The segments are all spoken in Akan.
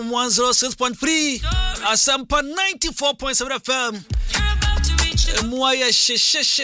106.3 Asampa 94.7 FM. Muaya she.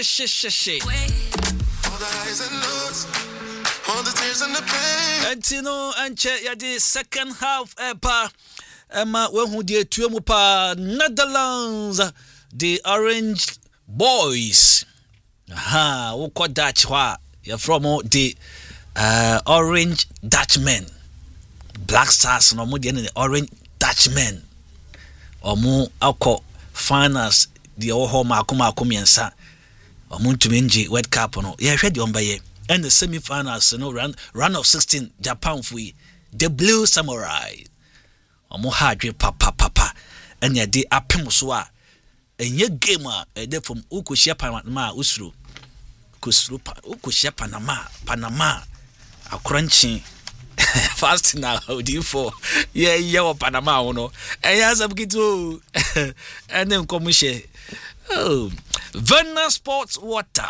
All the tears and the pain. Antino anche ya the second half epa. Emma when die tuemu pa Netherlands the Orange Boys. Aha, wo ko Dutch wa. You from the Orange Dutchmen. Black Stars no mo the Orange Dutchmen. Omo akọ finals the oho makoma miensa. Omo ntumenji World Cup no. Ye hwe de ombaye. And the semi-finals, round of 16, Japan fui the Blue Samurai. Omo hadwe papa. And ya de apemoswa. And ye gamer de from ukushia Panama usru. Ukushia Panama. A crunching fast now for yeah Panama no. And ya sabkitu and then komishe. Oh, Venus Sports Water.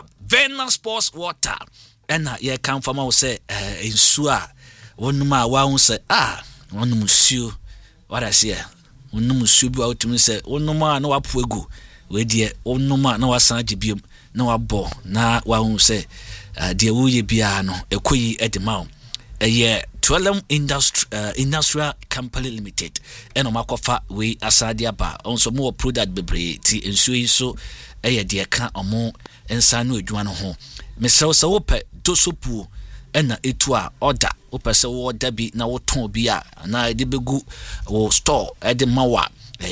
And ye come from our say in Sua. One ma wa say one monsieur. What I say? One monsieur be out to me say one ma no apuegu. We dear one ma no asanjibium no abo na wa say dear wuye biano ekoyi edemau. Ye Twelem Industrial Company Limited. And omakofa we asadia ba. Also more product bebre ti ensuing so dear can omo ensanu edwano ho. Mesrɛ sɛ wopɛ dosopu ɛna etua order wopɛ sɛ wo order bi na wo ton bi a na de begu wo store ɛde mawa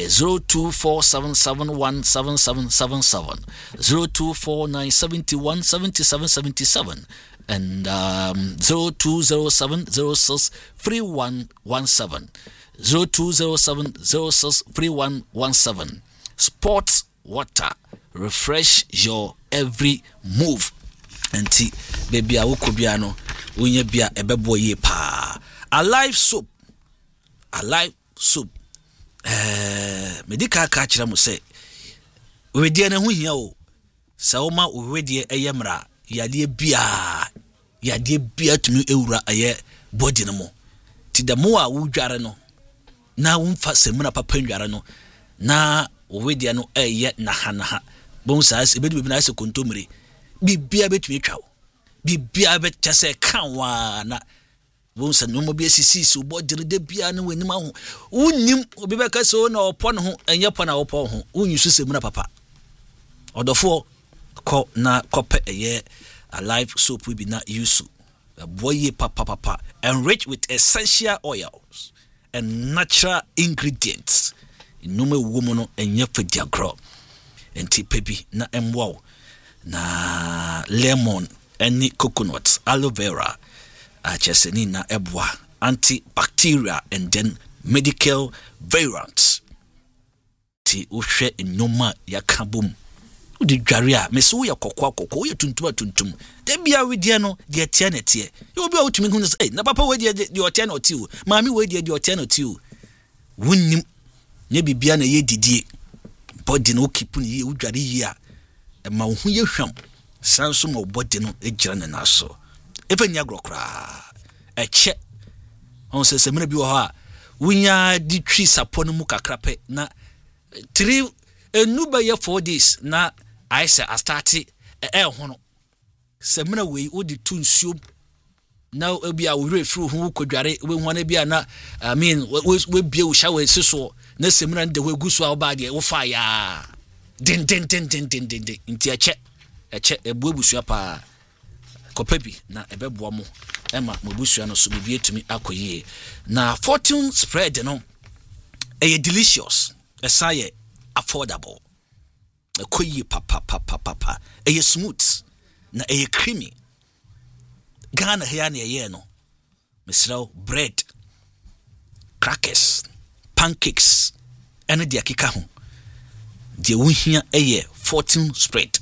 0247717777 0249717777 and 0207063117 0207063117 Sports Water, refresh your every move. Enti baby awukobia no wonye bia ebebo ye pa alive soap medical ka kira mo se we die na ho hia o sa wo ma we die eyemra yade bia tumi ewura aye body no mo ti da mo a wudware no na wonfa semuna papa ndware no na we die no eye na ha bon sa ebedi bi na se kontomire bibia betumi twa bibia betase kanwa na wonsa no mo bi asisi body de bia na wanim aho unnim obi beka so na opo no ho enye po na opo ho unyusu semuna papa odofo ko na kope eye alive soap we be na yusu boye papa enriched with essential oils and natural ingredients inume woman enye fediagro enti pebi na emwo na lemon any coconut aloe vera cheseni na ebwa antibacterial and then medical variants ti uhwe enoma yakabum udi dwaria meso ya kokwa ya tuntum de bia wedie no de tie na tie you be outumi hu say na papa wedie de otie na otie o maami wedie de otie na otie o wunnim ne bibia na ye didie body no keep ni udware yi a ma hu ye hwam sanso mo body no egira na naso efanya grokra eche on se semina bi wo ha wunya di twi sapo no mu kakrape na 3 enuba ye 4 days na I say I started ho no semina we odi tu nsuo na obi a wo refru hu kodware we hu na bia na I mean we bia wo shower siso na semina de we guso a wo ba de wo fa ya din nti eche ebuebusua pa kopebi na ebeboa mo ema mobusua no so bibie tumi akoyie na fortune spread no delicious esaye affordable akoyie papa smooth na creamy Ghana here na ye no mesraw bread crackers pancakes ene de akika ho de wohia fortune spread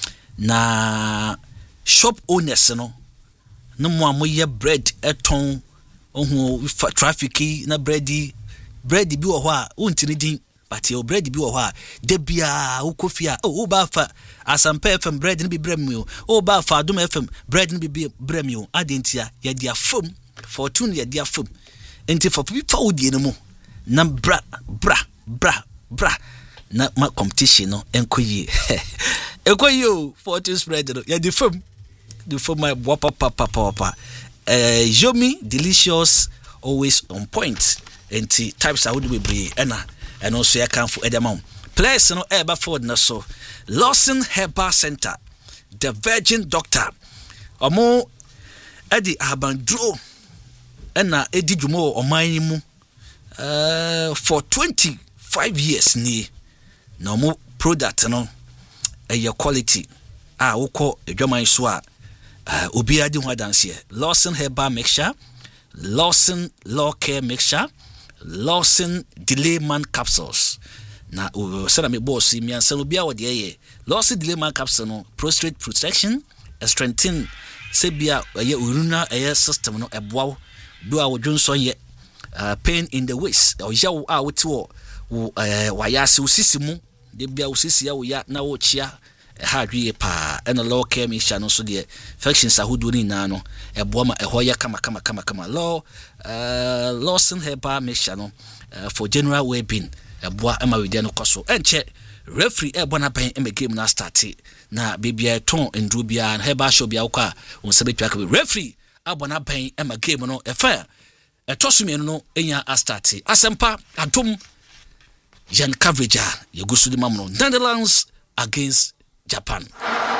na shop owners no mo amoye bread eton ohu traffic na bread bi wo ho a untini din but your bread bi wo ho a de bia ukofia o ba fa Asampa FM bread ni bi brem o ba fa Adom FM bread ni bi brem adentia ya dia fam fortune ya dia fam enti for people wo die no mo na bra na ma competition no enkoyi o 40 spread no ya the film my papa Yomi delicious always on point and types I would be and also I can for edamount place no ever forward na so Lawson Herbal Center the Virgin Doctor omo edi abandro na edi dwumo oman mu for 25 years ni na omo product no your quality woko edwaman so a obi adi ho adanse Lawson Herbal Mixture, Lawson Law Care Mixture, Lawson Delayman Capsules. Na sana me boss mi ansa obi a wo de ye Lawson Delayman Capsule no prostate protection, strengthen sebia ye uruna system no eboa do a wodwonso ye pain in the waist o ya wo a wote wo wayase usisimu de bia usisi ya wo ya na wo chia ha dwie pa and law care mixture no so de factions ahodo ni na no eboa ma ehoya kama Lawson Herbal Mixture no for general well-being eboa ama we de no koso enche referee eboa na ban em game na start na bibia ton ndru bia Herbal show bia kwa unsabetwa ka referee eboa na ban em game no efa etosumi no enya astart asempa adom yan coverage ya gusu di mamno Netherlands against Japan.